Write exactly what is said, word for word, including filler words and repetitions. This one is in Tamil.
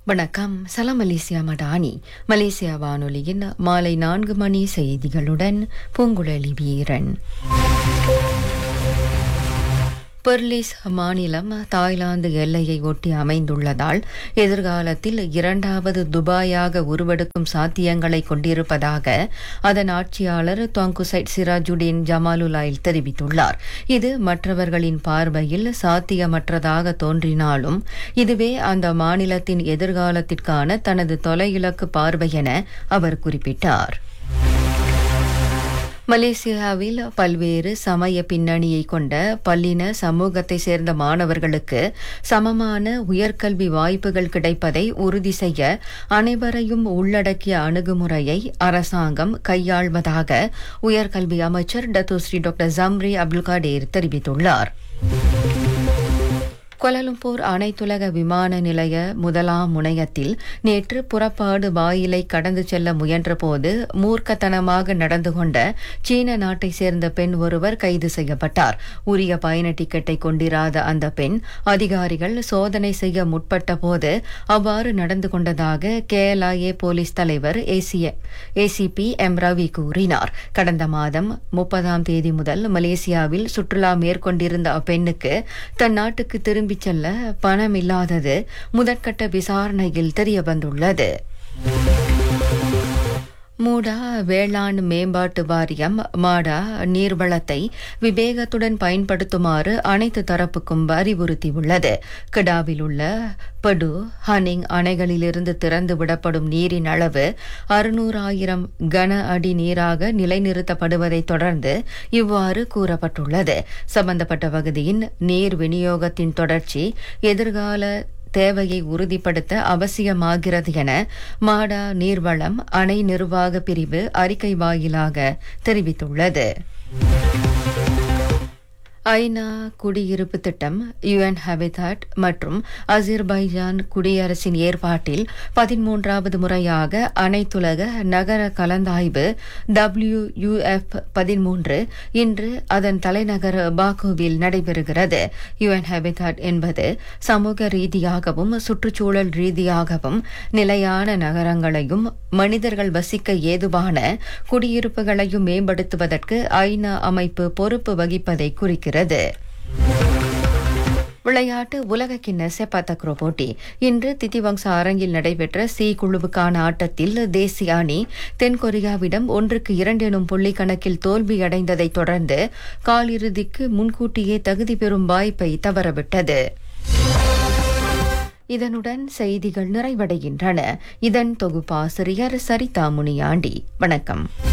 வணக்கம். சலாம் மலேசியா மடானி. மலேசியா வானொலியின் மாலை நான்கு மணி செய்திகளுடன் பூங்குழலி வீரன். பெர்லிஸ் மாநிலம் தாய்லாந்து எல்லையை ஒட்டி அமைந்துள்ளதால் எதிர்காலத்தில் இரண்டாவது துபாயாக உருவெடுக்கும் சாத்தியங்களை கொண்டிருப்பதாக அதன் ஆட்சியாளர் தொங்குசைட் சிராஜுடீன் ஜமாலுலாயில் தெரிவித்துள்ளார். இது மற்றவர்களின் பார்வையில் சாத்தியமற்றதாக தோன்றினாலும் இதுவே அந்த மாநிலத்தின் எதிர்காலத்திற்கான தனது தொலையிலக்கு பார்வை என அவர் குறிப்பிட்டார். மலேசியாவில் பல்வேறு சமய பின்னணியை கொண்ட பல்லின சமூகத்தை சேர்ந்த மாணவர்களுக்கு சமமான உயர்கல்வி வாய்ப்புகள் கிடைப்பதை உறுதி செய்ய அனைவரையும் உள்ளடக்கிய அணுகுமுறையை அரசாங்கம் கையாள்வதாக உயர்கல்வி அமைச்சர் டத்தோஸ்ரீ டாக்டர் ஜம்ரி அப்துல் காடீர் தெரிவித்துள்ளார். கோலாலம்பூர் அனைத்துலக விமான நிலைய முதலாம் முனையத்தில் நேற்று புறப்பாடு வாயிலை கடந்து செல்ல முயன்றபோது மூர்க்கத்தனமாக நடந்து கொண்ட சீன நாட்டை சேர்ந்த பெண் ஒருவர் கைது செய்யப்பட்டார். உரிய பயண டிக்கெட்டை கொண்டிராத அந்த பெண் அதிகாரிகள் சோதனை செய்ய முற்பட்ட போது அவ்வாறு நடந்து கொண்டதாக கேஎல்ஐஏ போலீஸ் தலைவர் ஏசிபி எம் ரவி கூறினார். கடந்த மாதம் முப்பதாம் தேதி முதல் மலேசியாவில் சுற்றுலா மேற்கொண்டிருந்த அப்பெண்ணுக்கு தன் நாட்டுக்கு திரும்பி செல்ல பணம் இல்லாதது முதற்கட்ட விசாரணையில் தெரிய வந்துள்ளது. மூடா வேளாண் மேம்பாட்டு வாரியம் மாடா நீர்வளத்தை விவேகத்துடன் பயன்படுத்துமாறு அனைத்து தரப்புக்கும் அறிவுறுத்தியுள்ளது. கிடாவில் உள்ள படு ஹனிங் அணைகளிலிருந்து திறந்து விடப்படும் நீரின் அளவு அறுநூறாயிரம் கன அடி நீராக நிலைநிறுத்தப்படுவதை தொடர்ந்து இவ்வாறு கூறப்பட்டுள்ளது. சம்பந்தப்பட்ட பகுதியின் நீர் விநியோகத்தின் தொடர்ச்சி எதிர்கால தேவையை உறுதிப்படுத்த அவசியமாகிறது என மாடா நீர்வளம் அணை நிர்வாக பிரிவு அறிக்கை வாயிலாக தெரிவித்துள்ளது. ஐநா குடியிருப்பு திட்டம், யுஎன் ஹபிதாட் மற்றும் அசர்பைஜான் குடியரசின் ஏற்பாட்டில் பதிமூன்றாவது முறையாக அனைத்துலக நகர கலந்தாய்வு டபிள்யூயூஎஃப் பதிமூன்று இன்று அதன் தலைநகர் பாக்குவில் நடைபெறுகிறது. யுஎன் ஹபிதாட் என்பது சமூக ரீதியாகவும் சுற்றுச்சூழல் ரீதியாகவும் நிலையான நகரங்களையும் மனிதர்கள் வசிக்க ஏதுவான குடியிருப்புகளையும் மேம்படுத்துவதற்கு ஐநா அமைப்பு பொறுப்பு வகிப்பதை குறிக்கிறது. விளையாட்டு. உலகக்கிண்ண செப்பாத்தக்ரோ போட்டி இன்று திதிவங்ச அரங்கில் நடைபெற்ற சி குழுவுக்கான ஆட்டத்தில் தேசிய அணி தென்கொரியாவிடம் ஒன்றுக்கு இரண்டு எனும் புள்ளி கணக்கில் தோல்வியடைந்ததை தொடர்ந்து காலிறுதிக்கு முன்கூட்டியே தகுதி பெறும் வாய்ப்பை தவறவிட்டது. இதனுடன் செய்திகள் நிறைவடைகின்றன. இதன் தொகுப்பாசிரியர் சரிதா முனியாண்டி. வணக்கம்.